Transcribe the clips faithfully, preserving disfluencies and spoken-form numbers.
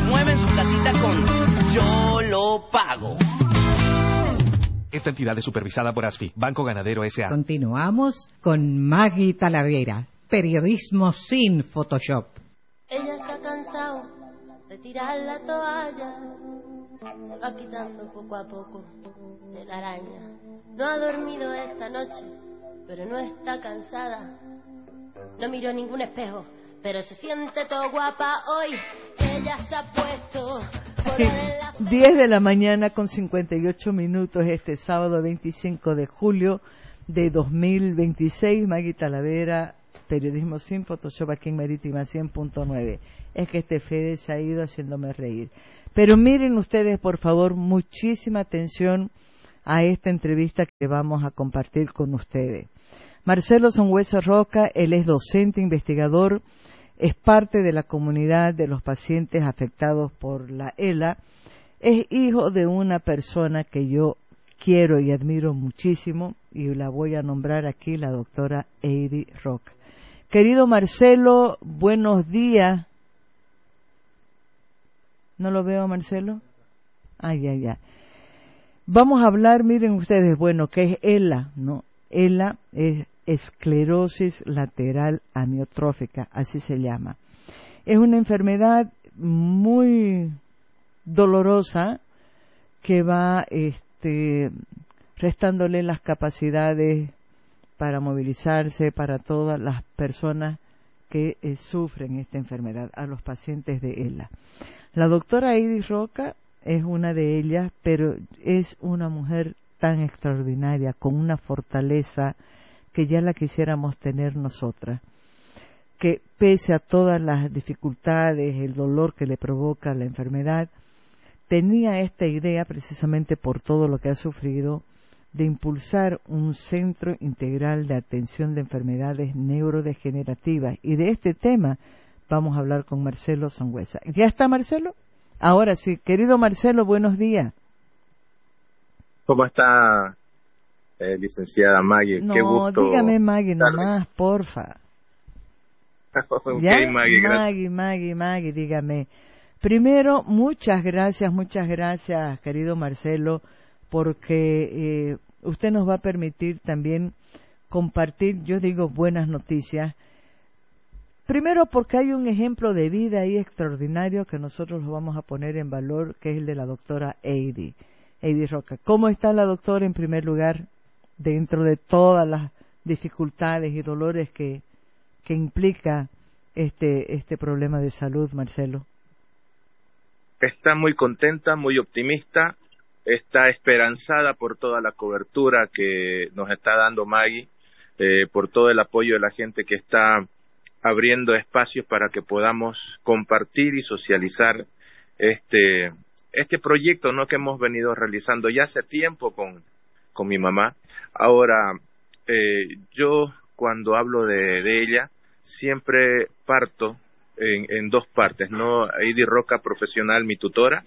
mueven su platita con Yo lo pago. Esta entidad es supervisada por ASFI, Banco Ganadero S A Continuamos con Maggie Talavera, periodismo sin Photoshop. Ella se ha cansado de tirar la toalla, se va quitando poco a poco de la araña. No ha dormido esta noche, pero no está cansada. No miró ningún espejo, pero se siente todo guapa hoy. Ella se ha puesto diez de la mañana con cincuenta y ocho minutos este sábado veinticinco de julio de dos mil veintiséis. Maggie Talavera, periodismo sin Photoshop, aquí en Marítima cien punto nueve. Es que este Fede se ha ido haciéndome reír. Pero miren ustedes, por favor, muchísima atención a esta entrevista que vamos a compartir con ustedes. Marcelo Sangüesa Roca, él es docente, investigador, es parte de la comunidad de los pacientes afectados por la E L A, es hijo de una persona que yo quiero y admiro muchísimo, y la voy a nombrar aquí, la doctora Heidi Roca. Querido Marcelo, buenos días. ¿No lo veo, Marcelo? Ay, ay, ay. Vamos a hablar, miren ustedes, bueno, ¿qué es E L A? ¿No? E L A es esclerosis lateral amiotrófica, así se llama. Es una enfermedad muy dolorosa que va este, restándole las capacidades para movilizarse para todas las personas que eh, sufren esta enfermedad, a los pacientes de E L A. La doctora Heidi Roca es una de ellas, pero es una mujer tan extraordinaria, con una fortaleza que ya la quisiéramos tener nosotras, que pese a todas las dificultades, el dolor que le provoca la enfermedad, tenía esta idea, precisamente por todo lo que ha sufrido, de impulsar un centro integral de atención de enfermedades neurodegenerativas. Y de este tema vamos a hablar con Marcelo Sangüesa. ¿Ya está Marcelo? Ahora sí. Querido Marcelo, buenos días. ¿Cómo está, eh, licenciada Maggie? No, Qué gusto. Dígame Maggie nomás, porfa. Okay, ¿Ya? Maggie, Maggie, Maggie, Maggie, dígame. Primero, muchas gracias, muchas gracias, querido Marcelo, porque eh, usted nos va a permitir también compartir, yo digo, buenas noticias. Primero, porque hay un ejemplo de vida ahí extraordinario que nosotros lo vamos a poner en valor, que es el de la doctora Heidi, Heidi Roca. ¿Cómo está la doctora, en primer lugar, dentro de todas las dificultades y dolores que, que implica este, este problema de salud, Marcelo? Está muy contenta, muy optimista, está esperanzada por toda la cobertura que nos está dando Maggie, eh, por todo el apoyo de la gente que está abriendo espacios para que podamos compartir y socializar este este proyecto, ¿no?, que hemos venido realizando ya hace tiempo con, con mi mamá. Ahora, eh, yo cuando hablo de, de ella, siempre parto en, en dos partes, ¿no? Heidi Roca, profesional, mi tutora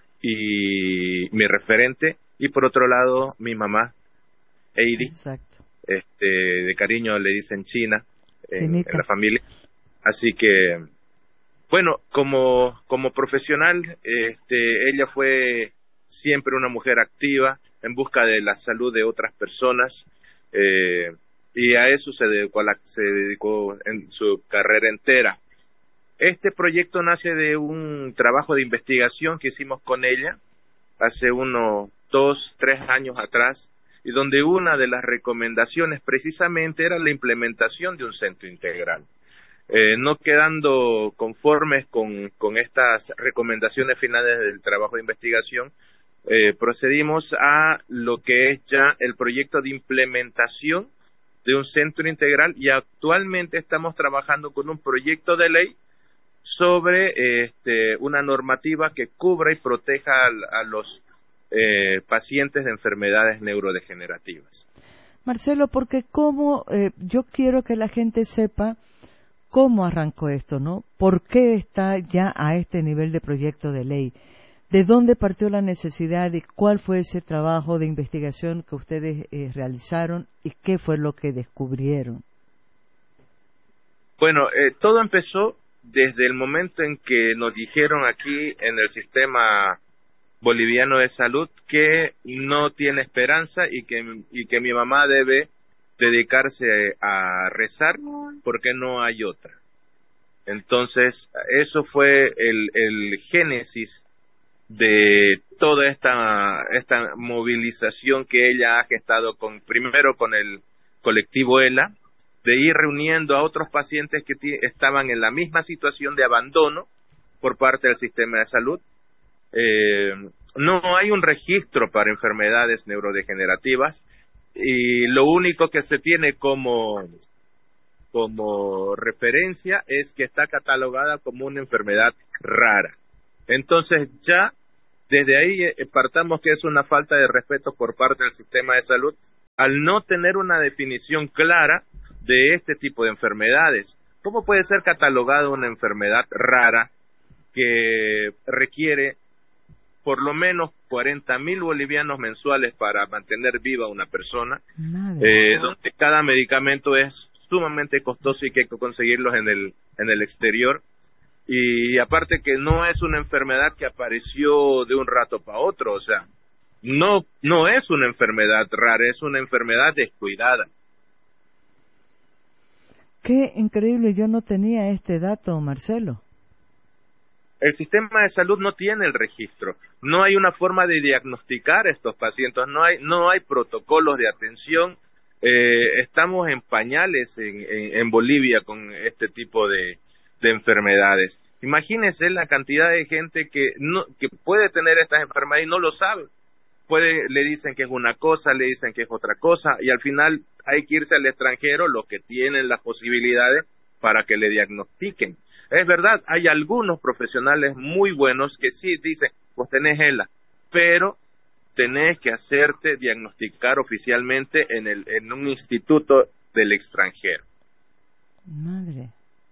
y mi referente, y por otro lado, mi mamá, Heidi. Exacto. Este, de cariño le dicen China en, en la familia. Así que, bueno, como como profesional, este, ella fue siempre una mujer activa en busca de la salud de otras personas, eh, y a eso se dedicó, a la, se dedicó en su carrera entera. Este proyecto nace de un trabajo de investigación que hicimos con ella hace unos dos, tres años atrás, y donde una de las recomendaciones precisamente era la implementación de un centro integral. Eh, no quedando conformes con, con estas recomendaciones finales del trabajo de investigación, eh, procedimos a lo que es ya el proyecto de implementación de un centro integral, y actualmente estamos trabajando con un proyecto de ley sobre este, una normativa que cubra y proteja a, a los eh, pacientes de enfermedades neurodegenerativas. Marcelo, porque cómo, eh, yo quiero que la gente sepa cómo arrancó esto, ¿no? ¿Por qué está ya a este nivel de proyecto de ley? ¿De dónde partió la necesidad y cuál fue ese trabajo de investigación que ustedes eh, realizaron y qué fue lo que descubrieron? Bueno, eh, todo empezó desde el momento en que nos dijeron aquí en el sistema boliviano de salud que no tiene esperanza y que, y que mi mamá debe dedicarse a rezar porque no hay otra. Entonces, eso fue el, el génesis de toda esta, esta movilización que ella ha gestado con, primero con el colectivo ELA, de ir reuniendo a otros pacientes que t- estaban en la misma situación de abandono por parte del sistema de salud. Eh, no hay un registro para enfermedades neurodegenerativas y lo único que se tiene como, como referencia es que está catalogada como una enfermedad rara. Entonces ya desde ahí eh, partamos que es una falta de respeto por parte del sistema de salud al no tener una definición clara de este tipo de enfermedades. ¿Cómo puede ser catalogada una enfermedad rara que requiere por lo menos cuarenta mil bolivianos mensuales para mantener viva una persona, eh, donde cada medicamento es sumamente costoso y que hay que conseguirlos en el, en el exterior? Y aparte que no es una enfermedad que apareció de un rato para otro, o sea, no, no es una enfermedad rara, es una enfermedad descuidada. Qué increíble, yo no tenía este dato, Marcelo. El sistema de salud no tiene el registro, no hay una forma de diagnosticar a estos pacientes, no hay, no hay protocolos de atención, eh, estamos en pañales en, en, en Bolivia con este tipo de, de enfermedades. Imagínense la cantidad de gente que no, que puede tener estas enfermedades y no lo sabe. Puede, le dicen que es una cosa, le dicen que es otra cosa, y al final hay que irse al extranjero, los que tienen las posibilidades, para que le diagnostiquen. Es verdad, hay algunos profesionales muy buenos que sí dicen, pues tenés ELA, pero tenés que hacerte diagnosticar oficialmente en, el, en un instituto del extranjero. Madre.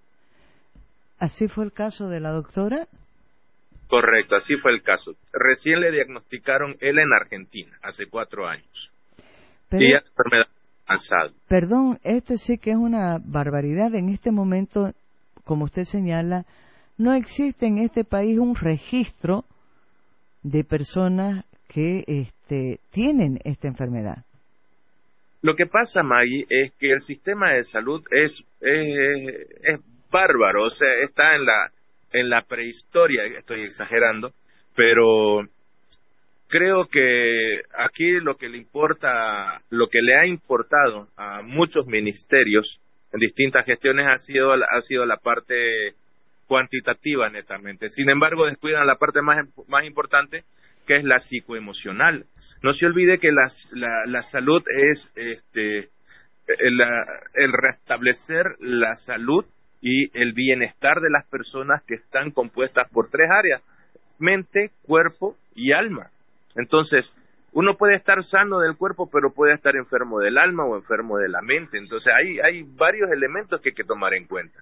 ¿Así fue el caso de la doctora? Correcto, así fue el caso. Recién le diagnosticaron ELA en Argentina, hace cuatro años. Pero, y ya la enfermedad avanzada. Perdón, este sí que es una barbaridad. En este momento, como usted señala, no existe en este país un registro de personas que este, tienen esta enfermedad. Lo que pasa, Maggie, es que el sistema de salud es, es, es bárbaro, o sea, está en la en la prehistoria, estoy exagerando, pero creo que aquí lo que le importa, lo que le ha importado a muchos ministerios en distintas gestiones ha sido ha sido la parte cuantitativa netamente. Sin embargo, descuidan la parte más más importante, que es la psicoemocional. No se olvide que la la, la salud es este el, el restablecer la salud y el bienestar de las personas, que están compuestas por tres áreas: mente, cuerpo y alma. Entonces, uno puede estar sano del cuerpo, pero puede estar enfermo del alma o enfermo de la mente. Entonces, hay, hay varios elementos que hay que tomar en cuenta.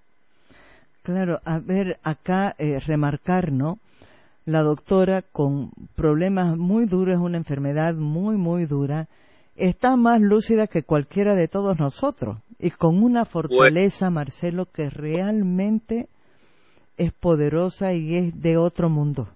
Claro, a ver, acá eh, remarcar, ¿no? La doctora con problemas muy duros, una enfermedad muy, muy dura, está más lúcida que cualquiera de todos nosotros y con una fortaleza, bueno, Marcelo, que realmente es poderosa y es de otro mundo.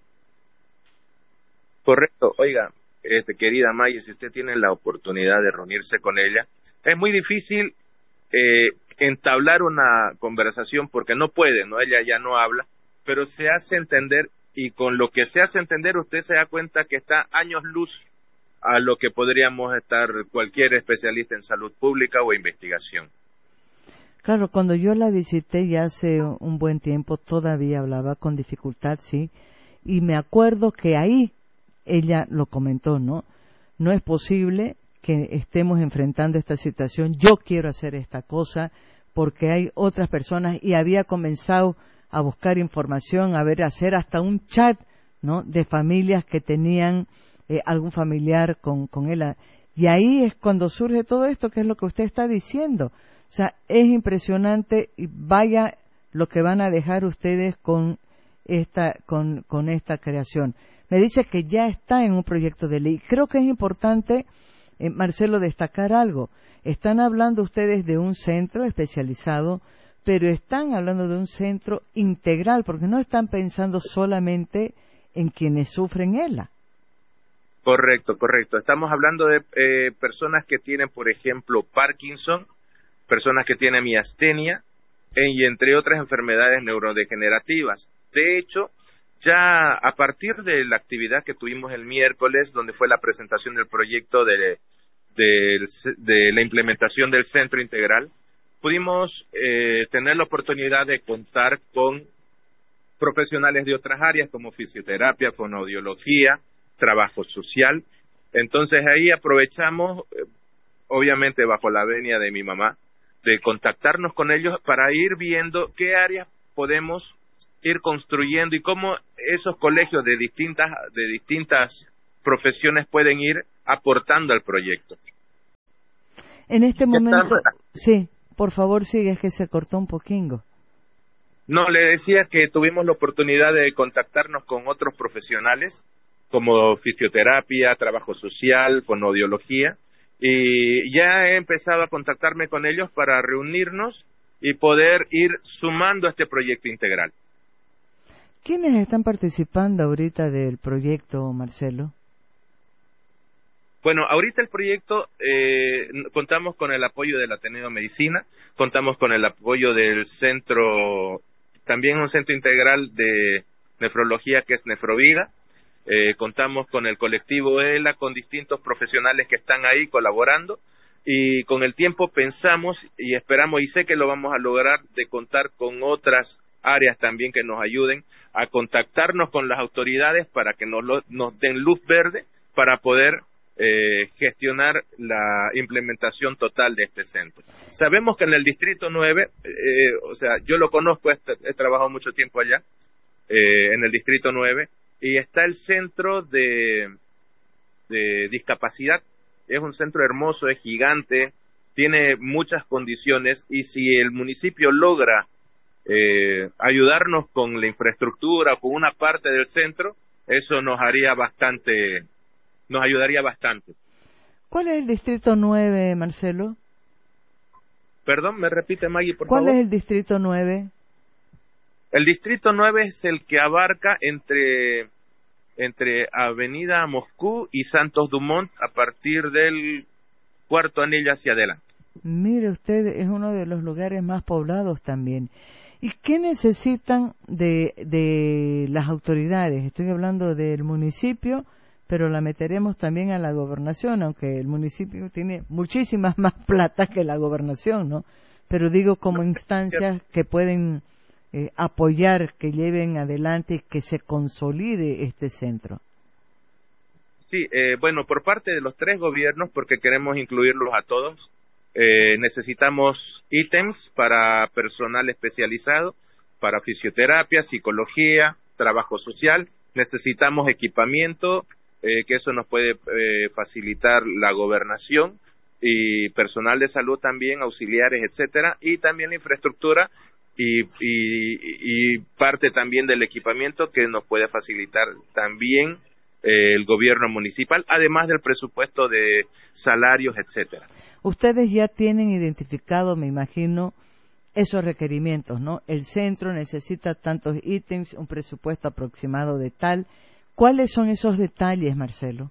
Correcto. Oiga, este, querida Maya, si usted tiene la oportunidad de reunirse con ella, es muy difícil eh, entablar una conversación porque no puede, ¿no? Ella ya no habla, pero se hace entender, y con lo que se hace entender usted se da cuenta que está años luz a lo que podríamos estar cualquier especialista en salud pública o investigación. Claro, cuando yo la visité ya hace un buen tiempo, todavía hablaba con dificultad, sí, y me acuerdo que ahí ella lo comentó, ¿no? No es posible que estemos enfrentando esta situación, yo quiero hacer esta cosa porque hay otras personas, y había comenzado a buscar información, a ver, a hacer hasta un chat, ¿no?, de familias que tenían Eh, algún familiar con, con él. Y ahí es cuando surge todo esto, que es lo que usted está diciendo. O sea, es impresionante, y vaya lo que van a dejar ustedes con esta, con, con esta creación. Me dice que ya está en un proyecto de ley. Creo que es importante, eh, Marcelo, destacar algo. Están hablando ustedes de un centro especializado pero están hablando de un centro integral, porque no están pensando solamente en quienes sufren ELA. Correcto, correcto. Estamos hablando de eh, personas que tienen, por ejemplo, Parkinson, personas que tienen miastenia, eh, y entre otras enfermedades neurodegenerativas. De hecho, ya a partir de la actividad que tuvimos el miércoles, donde fue la presentación del proyecto de, de, de la implementación del centro integral, pudimos eh, tener la oportunidad de contar con profesionales de otras áreas como fisioterapia, fonoaudiología, trabajo social. Entonces ahí aprovechamos, eh, obviamente bajo la venia de mi mamá, de contactarnos con ellos para ir viendo qué áreas podemos ir construyendo y cómo esos colegios de distintas de distintas profesiones pueden ir aportando al proyecto. En este momento, sí, por favor sigue, es que se cortó un poquinho. No, le decía que tuvimos la oportunidad de contactarnos con otros profesionales como fisioterapia, trabajo social, fonoaudiología, y ya he empezado a contactarme con ellos para reunirnos y poder ir sumando a este proyecto integral. ¿Quiénes están participando ahorita del proyecto, Marcelo? Bueno, ahorita el proyecto, eh, contamos con el apoyo del Ateneo de Medicina, contamos con el apoyo del centro, también un centro integral de nefrología que es Nefrovida, eh, contamos con el colectivo ELA, con distintos profesionales que están ahí colaborando, y con el tiempo pensamos y esperamos, y sé que lo vamos a lograr, de contar con otras áreas también que nos ayuden a contactarnos con las autoridades para que nos, lo, nos den luz verde para poder eh, gestionar la implementación total de este centro. Sabemos que en el Distrito nueve, eh, o sea, yo lo conozco, he, he trabajado mucho tiempo allá, eh, en el Distrito nueve, y está el centro de, de discapacidad. Es un centro hermoso, es gigante, tiene muchas condiciones, y si el municipio logra eh, ayudarnos con la infraestructura, con una parte del centro, eso nos haría bastante, nos ayudaría bastante. ¿Cuál es el Distrito nueve, Marcelo? Perdón, ¿me repite, Maggie, por ¿Cuál favor? es el Distrito nueve? El Distrito nueve es el que abarca entre, entre Avenida Moscú y Santos Dumont a partir del cuarto anillo hacia adelante. Mire usted, es uno de los lugares más poblados también. ¿Y qué necesitan de, de las autoridades? Estoy hablando del municipio, pero la meteremos también a la gobernación, aunque el municipio tiene muchísimas más plata que la gobernación, ¿no? Pero digo como instancias que pueden eh, apoyar, que lleven adelante y que se consolide este centro. Sí, eh, bueno, por parte de los tres gobiernos, porque queremos incluirlos a todos, eh, necesitamos ítems para personal especializado, para fisioterapia, psicología, trabajo social, necesitamos equipamiento, eh, que eso nos puede eh, facilitar la gobernación, y personal de salud también, auxiliares, etcétera, y también la infraestructura y, y, y parte también del equipamiento que nos puede facilitar también eh, el gobierno municipal, además del presupuesto de salarios, etcétera. Ustedes ya tienen identificado, me imagino, esos requerimientos, ¿no? El centro necesita tantos ítems, un presupuesto aproximado de tal. ¿Cuáles son esos detalles, Marcelo?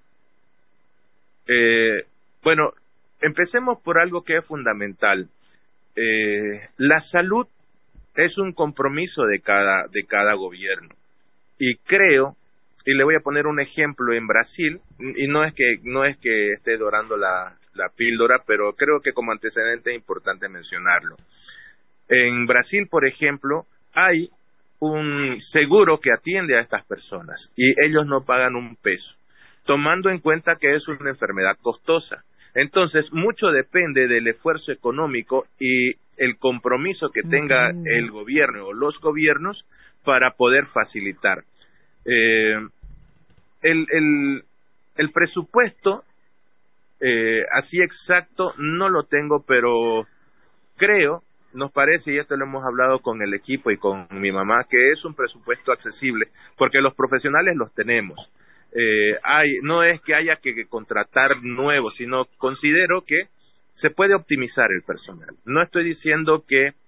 Eh, bueno, empecemos por algo que es fundamental. Eh, la salud es un compromiso de cada, de cada gobierno. Y creo, y le voy a poner un ejemplo en Brasil, y no es que, no es que esté dorando la, la píldora, pero creo que como antecedente es importante mencionarlo. En Brasil, por ejemplo, hay un seguro que atiende a estas personas y ellos no pagan un peso, tomando en cuenta que es una enfermedad costosa. Entonces, mucho depende del esfuerzo económico y el compromiso que tenga el gobierno o los gobiernos para poder facilitar. Eh, el, el, el presupuesto, eh, así exacto, no lo tengo, pero creo, nos parece, y esto lo hemos hablado con el equipo y con mi mamá, que es un presupuesto accesible, porque los profesionales los tenemos. Eh, hay, no es que haya que contratar nuevos, sino considero que se puede optimizar el personal. No estoy diciendo que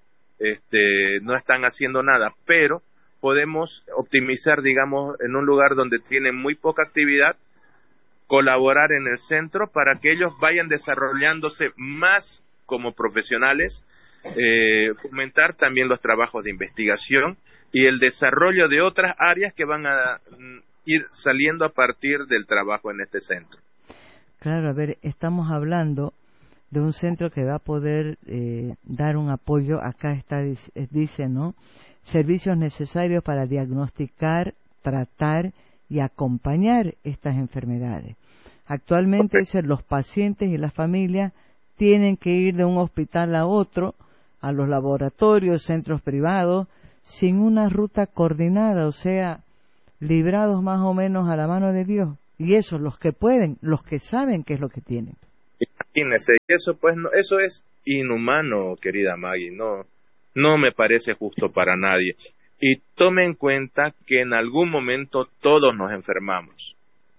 este, no están haciendo nada, pero podemos optimizar, digamos, en un lugar donde tienen muy poca actividad, colaborar en el centro para que ellos vayan desarrollándose más como profesionales, eh, fomentar también los trabajos de investigación y el desarrollo de otras áreas que van a mm, ir saliendo a partir del trabajo en este centro. Claro, a ver, estamos hablando de un centro que va a poder eh, dar un apoyo, acá está, dice, ¿no? Servicios necesarios para diagnosticar, tratar y acompañar estas enfermedades. Actualmente, dicen, los pacientes y las familias tienen que ir de un hospital a otro, a los laboratorios, centros privados, sin una ruta coordinada, o sea, librados más o menos a la mano de Dios. Y eso, los que pueden, los que saben qué es lo que tienen. Imagínese, eso pues no, eso es inhumano, querida Maggie, no, no me parece justo para nadie. Y tome en cuenta que en algún momento todos nos enfermamos.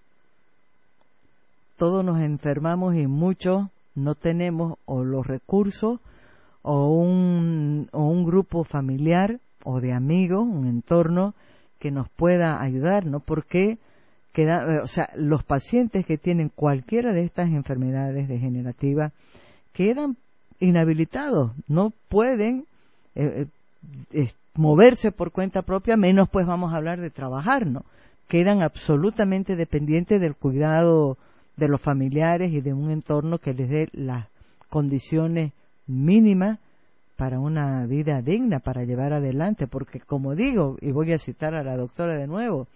Todos nos enfermamos y muchos no tenemos o los recursos o un, o un grupo familiar o de amigos, un entorno que nos pueda ayudar, ¿no? Porque queda, o sea, los pacientes que tienen cualquiera de estas enfermedades degenerativas quedan inhabilitados, no pueden eh, eh, moverse por cuenta propia, menos pues vamos a hablar de trabajar, ¿no? Quedan absolutamente dependientes del cuidado de los familiares y de un entorno que les dé las condiciones mínimas para una vida digna, para llevar adelante, porque como digo, y voy a citar a la doctora de nuevo,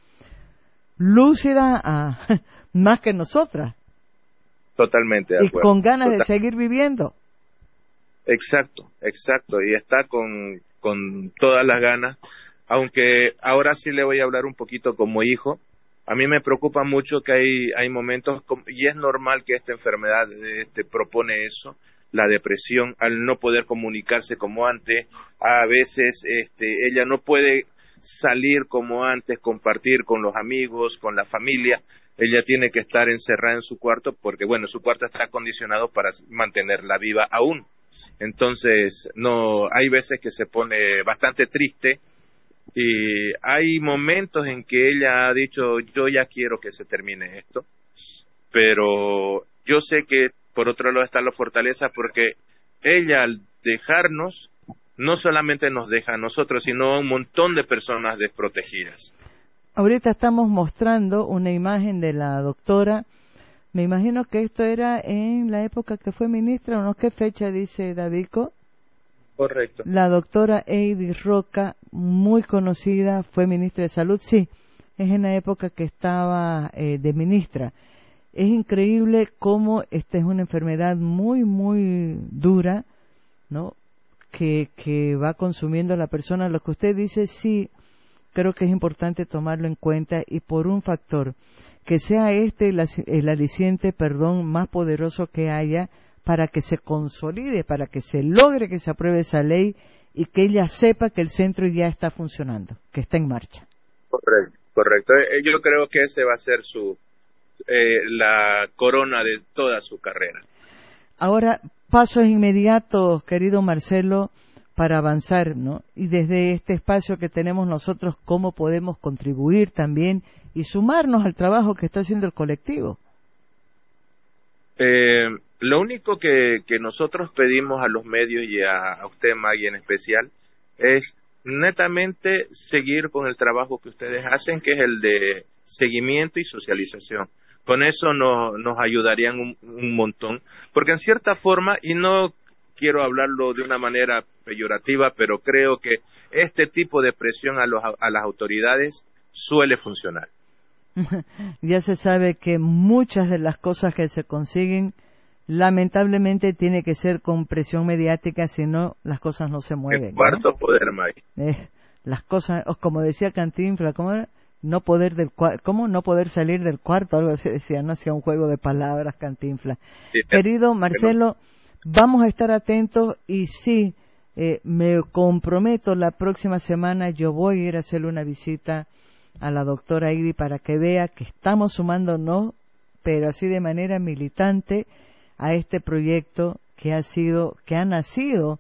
lúcida a, más que nosotras. Totalmente de acuerdo. Y con ganas Total. de seguir viviendo. Exacto, exacto, y está con, con todas las ganas, aunque ahora sí le voy a hablar un poquito como hijo. A mí me preocupa mucho que hay, hay momentos, y es normal que esta enfermedad este, propone eso, la depresión, al no poder comunicarse como antes, a veces este, ella no puede salir como antes, compartir con los amigos, con la familia, ella tiene que estar encerrada en su cuarto, porque bueno, su cuarto está acondicionado para mantenerla viva aún. Entonces, no, hay veces que se pone bastante triste, y hay momentos en que ella ha dicho, yo ya quiero que se termine esto, pero yo sé que por otro lado está la fortaleza, porque ella al dejarnos, no solamente nos deja a nosotros, sino a un montón de personas desprotegidas. Ahorita estamos mostrando una imagen de la doctora, me imagino que esto era en la época que fue ministra, ¿o no? ¿Qué fecha dice Davico? Correcto. La doctora Heidi Roca, muy conocida, fue ministra de Salud, sí, es en la época que estaba eh, de ministra. Es increíble cómo esta es una enfermedad muy, muy dura, ¿no? Que, que va consumiendo a la persona. Lo que usted dice, sí, creo que es importante tomarlo en cuenta, y por un factor, que sea este el, el aliciente, perdón, más poderoso que haya, para que se consolide, para que se logre que se apruebe esa ley y que ella sepa que el centro ya está funcionando, que está en marcha. Correcto, correcto. Yo creo que ese va a ser su eh, la corona de toda su carrera. Ahora, pasos inmediatos, querido Marcelo, para avanzar, ¿no? Y desde este espacio que tenemos nosotros, ¿cómo podemos contribuir también y sumarnos al trabajo que está haciendo el colectivo? Eh, lo único que, que nosotros pedimos a los medios y a, a usted, Maggie, en especial, es netamente seguir con el trabajo que ustedes hacen, que es el de seguimiento y socialización. Con eso nos, nos ayudarían un, un montón, porque en cierta forma, y no quiero hablarlo de una manera peyorativa, pero creo que este tipo de presión a, los, a las autoridades suele funcionar. Ya se sabe que muchas de las cosas que se consiguen, lamentablemente, tiene que ser con presión mediática, si no, las cosas no se mueven. El cuarto ¿no? poder, Maggie. Eh, las cosas, como decía Cantinflas, ¿cómo era? No poder del cua- ¿cómo? No poder salir del cuarto, algo así decía, no hacía un juego de palabras, Cantinflas. Sí, Querido Marcelo, vamos a estar atentos, y sí, eh, me comprometo, la próxima semana yo voy a ir a hacerle una visita a la doctora Heidi para que vea que estamos sumándonos, pero así de manera militante, a este proyecto que ha sido, que ha nacido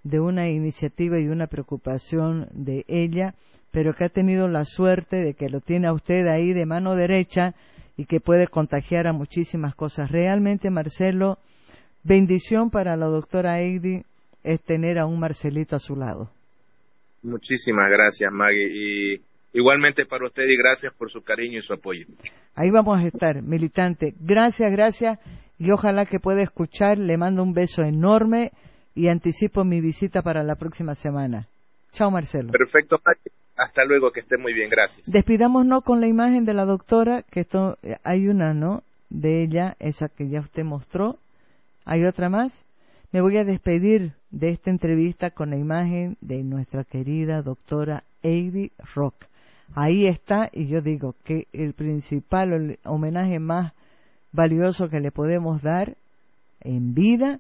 de una iniciativa y una preocupación de ella, pero que ha tenido la suerte de que lo tiene a usted ahí de mano derecha y que puede contagiar a muchísimas cosas. Realmente, Marcelo, bendición para la doctora Heidi es tener a un Marcelito a su lado. Muchísimas gracias, Maggie, y igualmente para usted, y gracias por su cariño y su apoyo. Ahí vamos a estar, militante. Gracias, gracias, y ojalá que pueda escuchar. Le mando un beso enorme y anticipo mi visita para la próxima semana. Chao, Marcelo. Perfecto, Maggie. Hasta luego, que esté muy bien, gracias. Despidámonos con la imagen de la doctora, que esto, hay una, ¿no?, de ella, esa que ya usted mostró. ¿Hay otra más? Me voy a despedir de esta entrevista con la imagen de nuestra querida doctora Heidi Rock. Ahí está, y yo digo que el principal, el homenaje más valioso que le podemos dar en vida